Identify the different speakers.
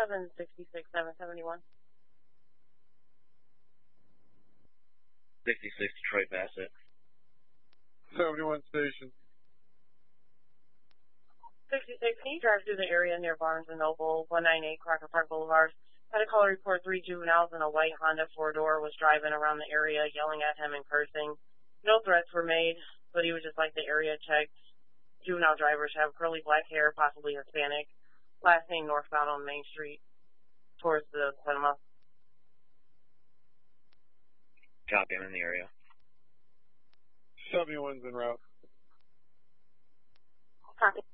Speaker 1: 766-771.
Speaker 2: 66 Detroit Bassett.
Speaker 3: 71 station.
Speaker 1: 66, can you drive through the area near Barnes & Noble, 198 Crocker Park Boulevard? Had a caller report 3 juveniles in a white Honda 4-door was driving around the area, yelling at him and cursing. No threats were made, but he would just like the area checked. Juvenile drivers have curly black hair, possibly Hispanic. Last name northbound on Main Street, towards the cinema.
Speaker 2: Copy, I'm in the area.
Speaker 3: 71's en route.
Speaker 1: Copy.